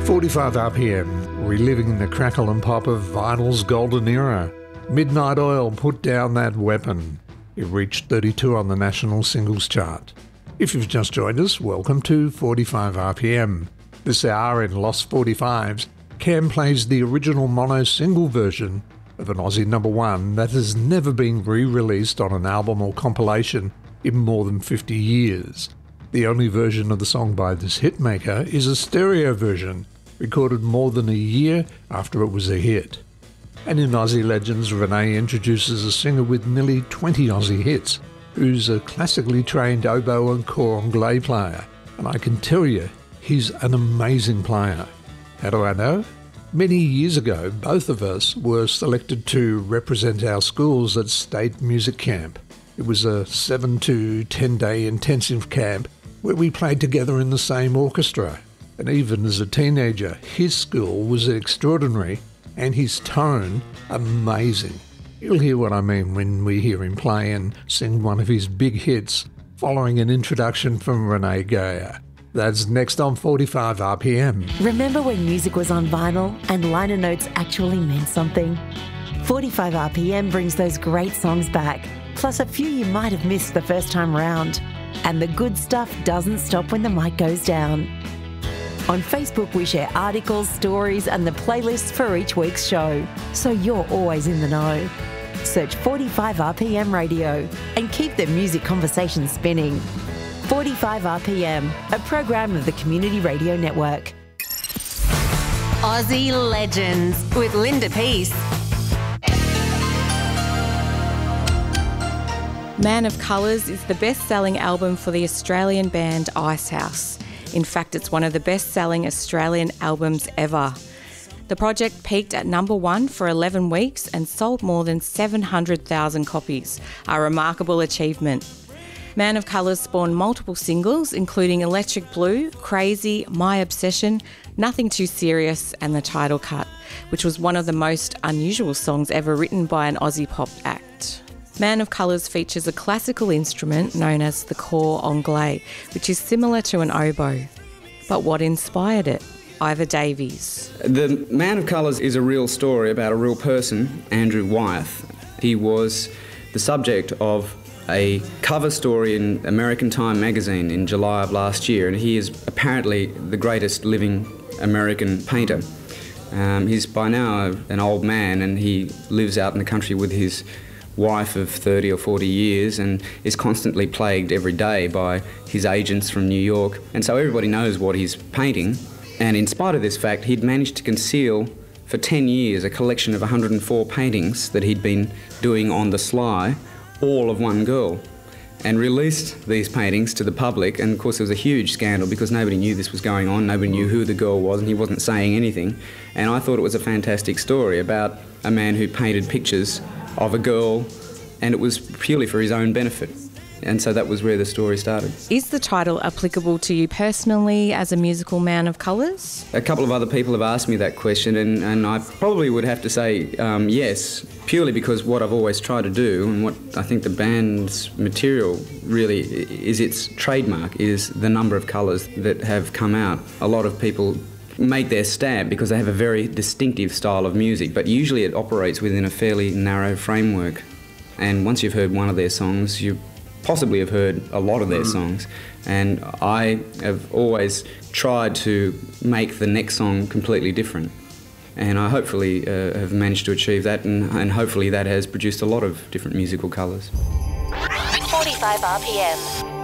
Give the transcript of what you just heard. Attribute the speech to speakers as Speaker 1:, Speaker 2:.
Speaker 1: 45 RPM, reliving the crackle and pop of vinyl's golden era. Midnight Oil put down that weapon. It reached 32 on the national singles chart. If you've just joined us, welcome to 45 RPM. This hour in Lost 45s, Cam plays the original mono single version of an Aussie number one that has never been re-released on an album or compilation in more than 50 years. The only version of the song by this hitmaker is a stereo version, recorded more than a year after it was a hit. And in Aussie Legends, Renee introduces a singer with nearly 20 Aussie hits, who's a classically trained oboe and cor anglais player. And I can tell you, he's an amazing player. How do I know? Many years ago, both of us were selected to represent our schools at State Music Camp. It was a 7 to 10 day intensive camp where we played together in the same orchestra. And even as a teenager, his skill was extraordinary and his tone amazing. You'll hear what I mean when we hear him play and sing one of his big hits, following an introduction from Renee Geyer. That's next on 45 RPM.
Speaker 2: Remember when music was on vinyl and liner notes actually meant something? 45 RPM brings those great songs back, plus a few you might have missed the first time round. And the good stuff doesn't stop when the mic goes down. On Facebook, we share articles, stories, and the playlists for each week's show, so you're always in the know. Search 45 RPM Radio and keep the music conversation spinning. 45 RPM, a program of the Community Radio Network.
Speaker 3: Aussie Legends with Linda Peace.
Speaker 4: Man of Colours is the best-selling album for the Australian band Icehouse. In fact, it's one of the best-selling Australian albums ever. The project peaked at number 1 for 11 weeks and sold more than 700,000 copies, a remarkable achievement. Man of Colours spawned multiple singles, including Electric Blue, Crazy, My Obsession, Nothing Too Serious, and the title cut, which was one of the most unusual songs ever written by an Aussie pop act. Man of Colours features a classical instrument known as the cor anglais, which is similar to an oboe. But what inspired it? Ivor Davies.
Speaker 5: The Man of Colours is a real story about a real person, Andrew Wyeth. He was the subject of a cover story in American Time magazine in July of last year, and he is apparently the greatest living American painter. He's by now an old man, and he lives out in the country with his wife of 30 or 40 years and is constantly plagued every day by his agents from New York. And so everybody knows what he's painting. And in spite of this fact, he'd managed to conceal for 10 years a collection of 104 paintings that he'd been doing on the sly, all of one girl, and released these paintings to the public. And of course there was a huge scandal because nobody knew this was going on, nobody knew who the girl was, and he wasn't saying anything. And I thought it was a fantastic story about a man who painted pictures of a girl, and it was purely for his own benefit. And so that was where the story started.
Speaker 4: Is the title applicable to you personally as a musical man of colours?
Speaker 5: A couple of other people have asked me that question, and I probably would have to say yes, purely because what I've always tried to do, and what I think the band's material really is its trademark, is the number of colours that have come out. A lot of people make their stamp because they have a very distinctive style of music, but usually it operates within a fairly narrow framework. And once you've heard one of their songs, you possibly have heard a lot of their songs. And I have always tried to make the next song completely different. And I hopefully have managed to achieve that, and hopefully that has produced a lot of different musical colours.
Speaker 3: 45 RPM.